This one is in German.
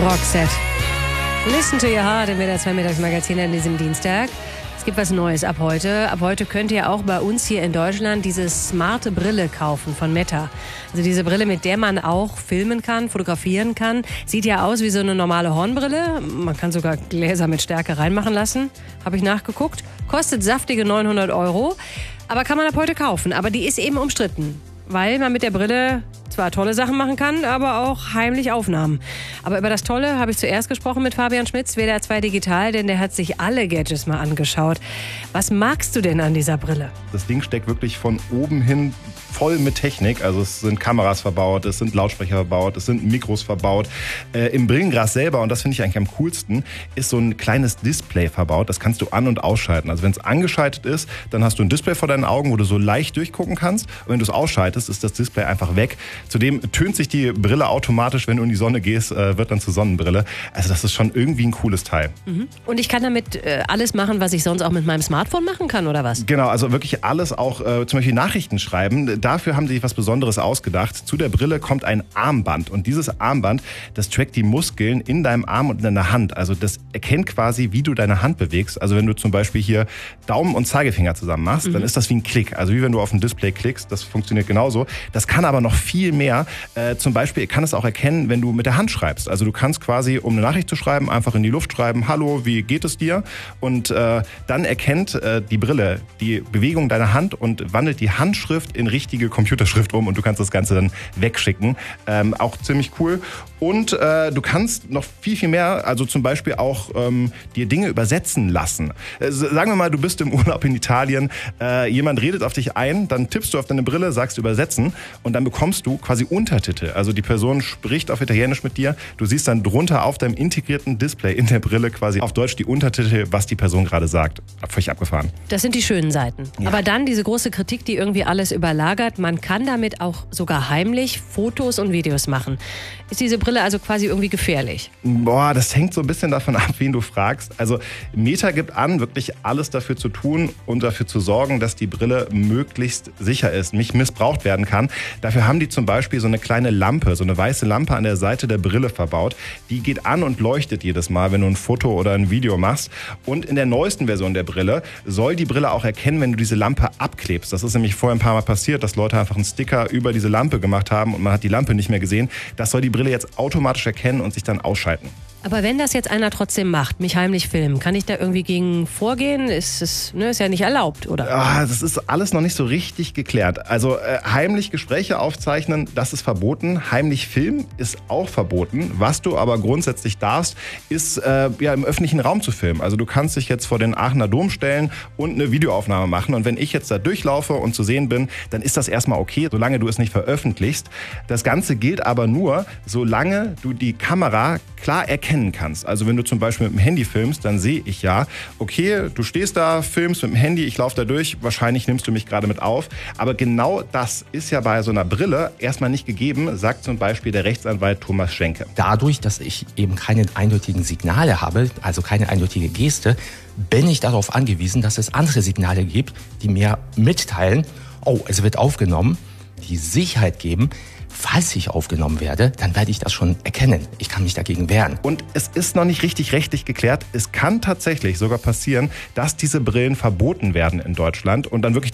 Roxette. Listen to your heart im WDR 2 Mittagsmagazin an diesem Dienstag. Es gibt was Neues ab heute. Ab heute könnt ihr auch bei uns hier in Deutschland diese smarte Brille kaufen von Meta. Also diese Brille, mit der man auch filmen kann, fotografieren kann. Sieht ja aus wie so eine normale Hornbrille. Man kann sogar Gläser mit Stärke reinmachen lassen. Habe ich nachgeguckt. Kostet saftige 900 €. Aber kann man ab heute kaufen. Aber die ist eben umstritten. Weil man mit der Brille zwar tolle Sachen machen kann, aber auch heimlich Aufnahmen. Aber über das Tolle habe ich zuerst gesprochen mit Fabian Schmitz, WDR 2 Digital, denn der hat sich alle Gadgets mal angeschaut. Was magst du denn an dieser Brille? Das Ding steckt wirklich von oben hin voll mit Technik. Also es sind Kameras verbaut, es sind Lautsprecher verbaut, es sind Mikros verbaut. Im Brillenglas selber, und das finde ich eigentlich am coolsten, ist so ein kleines Display verbaut. Das kannst du an- und ausschalten. Also wenn es angeschaltet ist, dann hast du ein Display vor deinen Augen, wo du so leicht durchgucken kannst. Und wenn du es ausschaltest, ist das Display einfach weg. Zudem tönt sich die Brille automatisch, wenn du in die Sonne gehst, wird dann zur Sonnenbrille. Also das ist schon irgendwie ein cooles Teil. Mhm. Und ich kann damit alles machen, was ich sonst auch mit meinem Smartphone machen kann, oder was? Genau, also wirklich alles, auch zum Beispiel Nachrichten schreiben. Dafür haben sie sich was Besonderes ausgedacht. Zu der Brille kommt ein Armband. Und dieses Armband, das trackt die Muskeln in deinem Arm und in deiner Hand. Also das erkennt quasi, wie du deine Hand bewegst. Also wenn du zum Beispiel hier Daumen und Zeigefinger zusammen machst, dann ist das wie ein Klick. Also wie wenn du auf ein Display klickst. Das funktioniert genauso. Das kann aber noch viel mehr. Zum Beispiel kann es auch erkennen, wenn du mit der Hand schreibst. Also du kannst quasi, um eine Nachricht zu schreiben, einfach in die Luft schreiben, hallo, wie geht es dir? Und dann erkennt die Brille die Bewegung deiner Hand und wandelt die Handschrift in richtige Computerschrift um und du kannst das Ganze dann wegschicken. Auch ziemlich cool. Und du kannst noch viel, viel mehr, also zum Beispiel auch dir Dinge übersetzen lassen. Sagen wir mal, du bist im Urlaub in Italien, jemand redet auf dich ein, dann tippst du auf deine Brille, sagst übersetzen und dann bekommst du quasi Untertitel. Also die Person spricht auf Italienisch mit dir, du siehst dann drunter auf deinem integrierten Display in der Brille quasi auf Deutsch die Untertitel, was die Person gerade sagt. Völlig abgefahren. Das sind die schönen Seiten. Ja. Aber dann diese große Kritik, die irgendwie alles überlagert. Man kann damit auch sogar heimlich Fotos und Videos machen. Ist diese Brille also quasi irgendwie gefährlich? Boah, das hängt so ein bisschen davon ab, wen du fragst. Also Meta gibt an, wirklich alles dafür zu tun und dafür zu sorgen, dass die Brille möglichst sicher ist, nicht missbraucht werden kann. Dafür haben die zum Beispiel so eine kleine Lampe, so eine weiße Lampe an der Seite der Brille verbaut. Die geht an und leuchtet jedes Mal, wenn du ein Foto oder ein Video machst. Und in der neuesten Version der Brille soll die Brille auch erkennen, wenn du diese Lampe abklebst. Das ist nämlich vorher ein paar Mal passiert, dass Leute einfach einen Sticker über diese Lampe gemacht haben und man hat die Lampe nicht mehr gesehen. Das soll die Brille jetzt automatisch erkennen und sich dann ausschalten. Aber wenn das jetzt einer trotzdem macht, mich heimlich filmen, kann ich da irgendwie gegen vorgehen? Ist ja nicht erlaubt, oder? Ja, das ist alles noch nicht so richtig geklärt. Also heimlich Gespräche aufzeichnen, das ist verboten. Heimlich filmen ist auch verboten. Was du aber grundsätzlich darfst, ist im öffentlichen Raum zu filmen. Also du kannst dich jetzt vor den Aachener Dom stellen und eine Videoaufnahme machen. Und wenn ich jetzt da durchlaufe und zu sehen bin, dann ist das erstmal okay, solange du es nicht veröffentlichst. Das Ganze gilt aber nur, solange du die Kamera klar erkennen kannst. Also wenn du zum Beispiel mit dem Handy filmst, dann sehe ich ja, okay, du stehst da, filmst mit dem Handy, ich laufe da durch, wahrscheinlich nimmst du mich gerade mit auf. Aber genau das ist ja bei so einer Brille erstmal nicht gegeben, sagt zum Beispiel der Rechtsanwalt Thomas Schenke. Dadurch, dass ich eben keine eindeutigen Signale habe, also keine eindeutige Geste, bin ich darauf angewiesen, dass es andere Signale gibt, die mir mitteilen, oh, es wird aufgenommen, die Sicherheit geben, falls ich aufgenommen werde, dann werde ich das schon erkennen. Ich kann mich dagegen wehren. Und es ist noch nicht richtig rechtlich geklärt. Es kann tatsächlich sogar passieren, dass diese Brillen verboten werden in Deutschland und dann wirklich